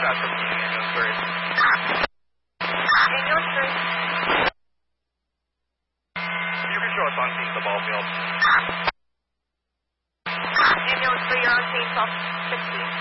shot from ambulance 3. Ambulance 3. You can show us on scene the ball field. Ambulance 3, you're on scene 1216.